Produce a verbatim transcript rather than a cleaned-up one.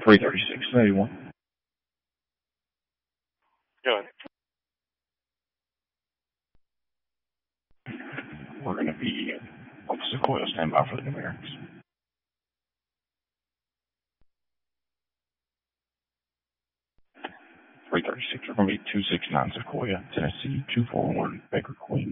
three thirty-six eighty-one. Go ahead. We're going to be on Sequoia. Stand by for the numerics. three thirty-six, we're going to be two six nine Sequoia, Tennessee, two four one, Baker Queen.